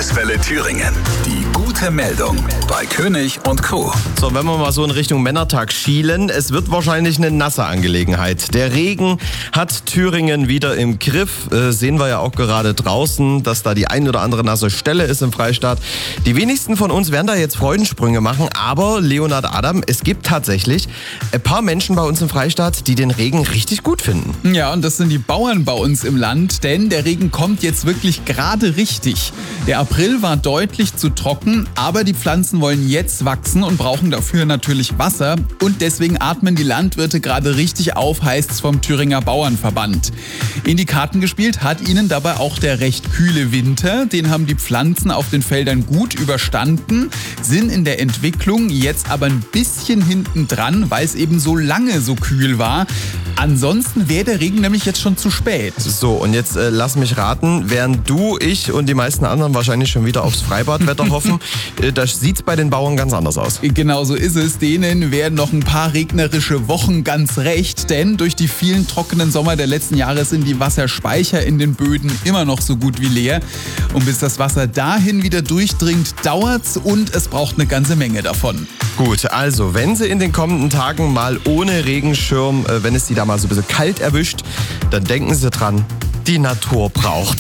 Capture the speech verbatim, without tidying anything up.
Landeswelle Thüringen. Die gute Meldung bei König und Co. So, wenn wir mal so in Richtung Männertag schielen, es wird wahrscheinlich eine nasse Angelegenheit. Der Regen hat Thüringen wieder im Griff. Äh, sehen wir ja auch gerade draußen, dass da die ein oder andere nasse Stelle ist im Freistaat. Die wenigsten von uns werden da jetzt Freudensprünge machen, aber Leonhard Adam, es gibt tatsächlich ein paar Menschen bei uns im Freistaat, die den Regen richtig gut finden. Ja, und das sind die Bauern bei uns im Land, denn der Regen kommt jetzt wirklich gerade richtig. Der April war deutlich zu trocken, aber die Pflanzen wollen jetzt wachsen und brauchen dafür natürlich Wasser. Und deswegen atmen die Landwirte gerade richtig auf, heißt es vom Thüringer Bauernverband. In die Karten gespielt hat ihnen dabei auch der recht kühle Winter. Den haben die Pflanzen auf den Feldern gut überstanden, sind in der Entwicklung jetzt aber ein bisschen hinten dran, weil es eben so lange so kühl war. Ansonsten wäre der Regen nämlich jetzt schon zu spät. So, und jetzt äh, lass mich raten, während du, ich und die meisten anderen wahrscheinlich schon wieder aufs Freibadwetter hoffen, äh, da sieht es bei den Bauern ganz anders aus. Genau so ist es. Denen werden noch ein paar regnerische Wochen ganz recht, denn durch die vielen trockenen Sommer der letzten Jahre sind die Wasserspeicher in den Böden immer noch so gut wie leer. Und bis das Wasser dahin wieder durchdringt, dauert's und es braucht eine ganze Menge davon. Gut, also wenn sie in den kommenden Tagen mal ohne Regenschirm, äh, wenn es sie da mal so ein bisschen kalt erwischt, dann denken sie dran, die Natur braucht